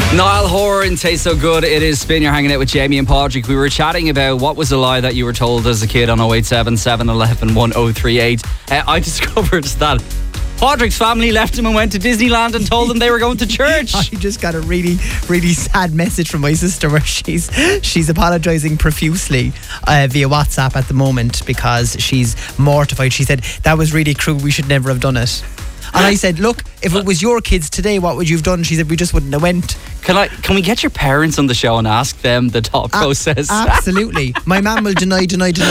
Niall Horan, Tastes So Good. It is Spin. You're hanging out with Jamie and Padraig. We were chatting about what was a lie that you were told as a kid on 087 711 1038. I discovered that Padraig's family left him and went to Disneyland and told them they were going to church. I just got a really, really sad message from my sister where she's apologising profusely via WhatsApp at the moment because she's mortified. She said, that was really cruel, we should never have done it. And I said, look, if it was your kids today, what would you have done? She said, we just wouldn't have went. Can we get your parents on the show and ask them the thought process? Absolutely. My mum will deny.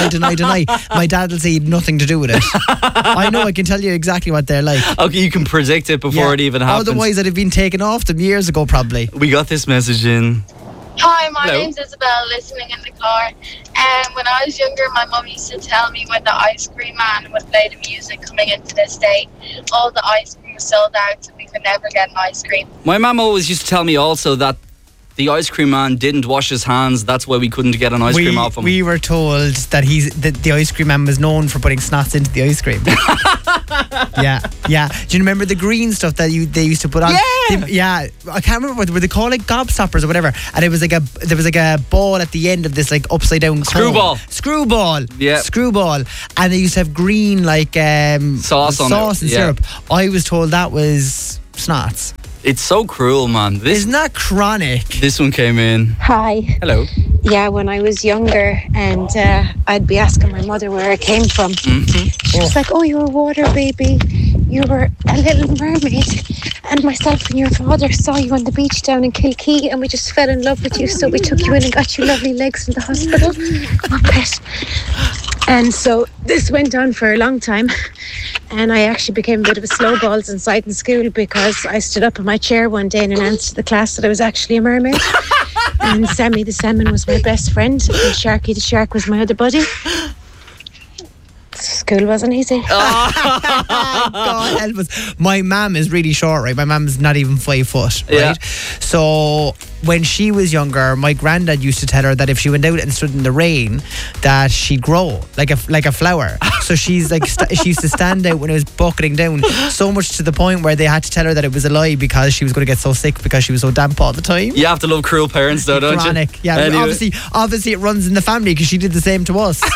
My dad will say he had nothing to do with it. I know, I can tell you exactly what they're like. Okay, you can predict it before it even happens. Otherwise, I'd have been taken off them years ago, probably. We got this message in. Hi, my name's Isabel, listening in the car. When I was younger, my mum used to tell me when the ice cream man would play the music coming into this day, all the ice cream was sold out, so we could never get an ice cream. My mum always used to tell me also that the ice cream man didn't wash his hands. That's why we couldn't get an ice cream off him. We were told that the ice cream man was known for putting snots into the ice cream. Yeah. Do you remember the green stuff that they used to put on? Yeah. I can't remember what were they called, like gobstoppers or whatever. And it was like there was like a ball at the end of this like upside down Screwball. Yeah. Screwball. And they used to have green like sauce and syrup. I was told that was snots. It's so cruel, man. Isn't that chronic? This one came in. Hi. Hello. Yeah, when I was younger and I'd be asking my mother where I came from. She was like, oh, you're a water baby. You were a little mermaid. And myself and your father saw you on the beach down in Kilkee and we just fell in love with you. So we took you in and got you lovely legs in the hospital. Come on, pet. And so this went on for a long time. And I actually became a bit of a slow balls inside in school because I stood up in my chair one day and announced to the class that I was actually a mermaid. And Sammy the salmon was my best friend and Sharky the shark was my other buddy. School wasn't easy. God help us. My mum is really short, right? My mum's not even 5 foot, right? Yeah. So when she was younger, my granddad used to tell her that if she went out and stood in the rain, that she'd grow like a flower. So she's like she used to stand out when it was bucketing down, so much to the point where they had to tell her that it was a lie because she was going to get so sick because she was so damp all the time. You have to love cruel parents though, don't Chronic. you? Yeah, anyway. obviously it runs in the family because she did the same to us.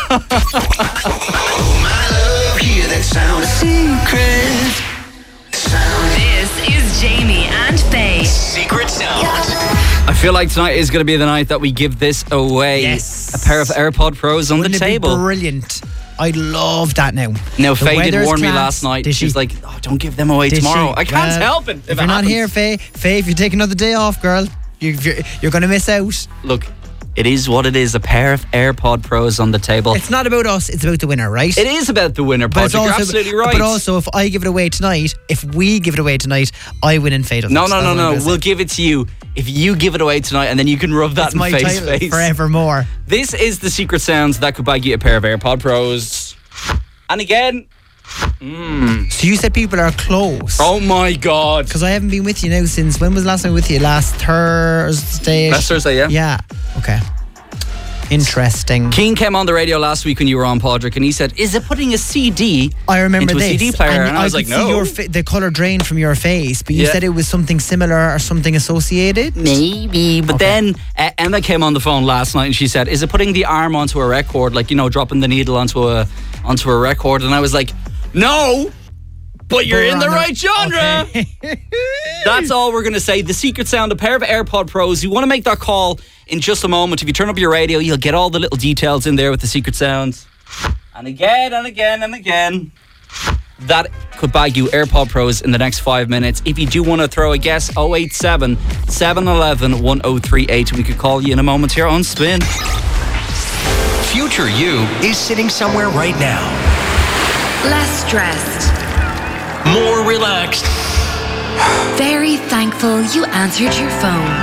Hear that sound, secret sound. This is Jamie and Faye. Secret sound. I feel like tonight is going to be the night that we give this away. Yes. A pair of AirPod Pros on Wouldn't the it be table. brilliant? I love that now. Now, The Faye did weather's warn me class. last night. Did She's she? like, oh, don't give them away Did tomorrow. she? I can't Well, help it. If you're not here, Faye, if you take another day off, girl, you're going to miss out. Look, it is what it is. A pair of AirPod Pros on the table. It's not about us, it's about the winner, right? It is about the winner, But it's Patrick. You're also, absolutely right. But also, if I give it away tonight, if we give it away tonight, I win and Faye doesn't. No. That's what I'm gonna We'll say. give it to you if you give it away tonight, and then you can rub that It's in my Faye's title face. forevermore. This is the secret sounds that could buy you a pair of AirPod Pros. And again, So you said people are close. oh my God. Because I haven't been with you now since, when was the last time with you? Last Thursday? Last Thursday, yeah. Yeah. Okay. Interesting. Keane came on the radio last week when you were on, Padraig, and he said, is it putting a CD I remember into a this. CD player? And I was could like, see no. the colour drain from your face, but you Yeah. said it was something similar or something associated. Maybe. But then Emma came on the phone last night and she said, is it putting the arm onto a record, like, you know, dropping the needle onto a record? And I was like, no, but you're in the right genre. Okay. That's all we're going to say. The secret sound, a pair of AirPod Pros. You want to make that call in just a moment. If you turn up your radio, you'll get all the little details in there with the secret sounds. And again and again and again. That could buy you AirPod Pros in the next 5 minutes. If you do want to throw a guess, 087 711 1038. We could call you in a moment here on Spin. Future you is sitting somewhere right now. Less stressed. More relaxed. Very thankful you answered your phone.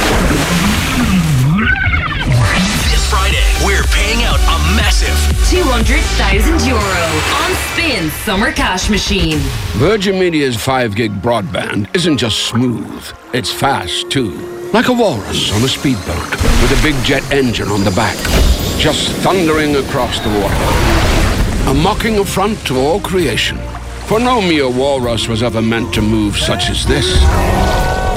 This Friday, we're paying out a massive €200,000 on Spin Summer Cash Machine. Virgin Media's 5 gig broadband isn't just smooth, it's fast too. Like a walrus on a speedboat with a big jet engine on the back, just thundering across the water. A mocking affront to all creation. For no mere walrus was ever meant to move such as this.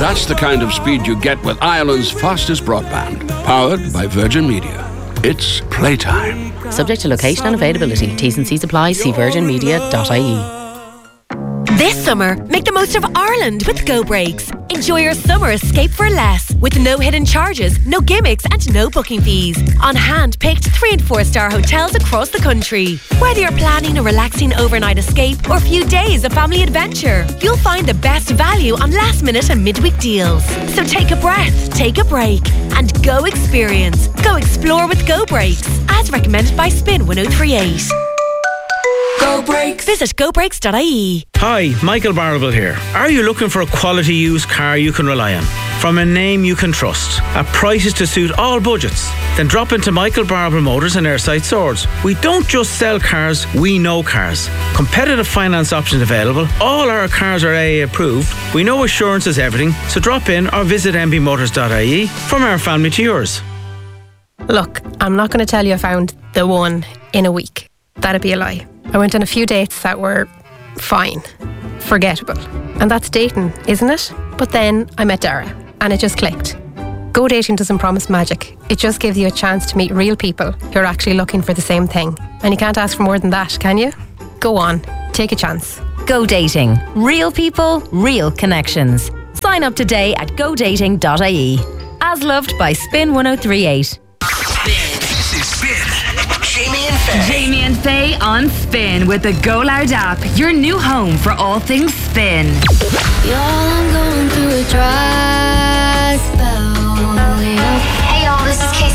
That's the kind of speed you get with Ireland's fastest broadband. Powered by Virgin Media. It's playtime. Subject to location and availability. T's and C's apply. See virginmedia.ie. This summer, make the most of Ireland with Go Breaks. Enjoy your summer escape for less with no hidden charges, no gimmicks and no booking fees. On hand-picked 3- and 4-star hotels across the country. Whether you're planning a relaxing overnight escape or a few days of family adventure, you'll find the best value on last-minute and midweek deals. So take a breath, take a break and go experience. Go explore with Go Breaks, as recommended by Spin 1038. Go Breaks. Visit gobreaks.ie. Hi, Michael Barrable here. Are you looking for a quality used car you can rely on? From a name you can trust, at prices to suit all budgets? Then drop into Michael Barrable Motors and Airside Swords. We don't just sell cars, we know cars. Competitive finance options available. All our cars are AA approved. We know assurance is everything, so drop in or visit mbmotors.ie. From our family to yours. Look, I'm not going to tell you I found the one in a week. That'd be a lie. I went on a few dates that were fine, forgettable. And that's dating, isn't it? But then I met Dara and it just clicked. Go Dating doesn't promise magic. It just gives you a chance to meet real people who are actually looking for the same thing. And you can't ask for more than that, can you? Go on, take a chance. Go Dating. Real people, real connections. Sign up today at godating.ie. As loved by Spin 1038. This is Spin. Jamie and Faye. Jamie and Faye on Spin with the Go Loud app, your new home for all things Spin. Y'all, I'm going through a dry spell.